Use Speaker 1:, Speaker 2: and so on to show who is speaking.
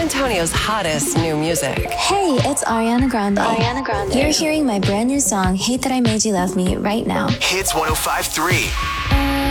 Speaker 1: Antonio's hottest new music.
Speaker 2: Hey, it's Ariana Grande.
Speaker 3: Ariana Grande.
Speaker 2: You're hearing my brand new song, Hate That I Made You Love Me, right now.
Speaker 4: Hits 105.3.